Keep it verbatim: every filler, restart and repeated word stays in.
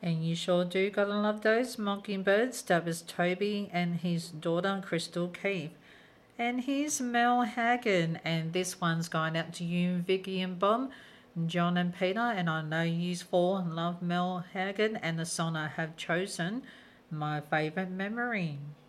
And you sure do gotta love those mockingbirds. That was Toby and his daughter Crystal Keith. And here's Mel Hagen, and this one's going out to you, Vicky and Bob, John and Peter, and I know yous four love Mel Hagen and the song I have chosen, My Favourite Memory.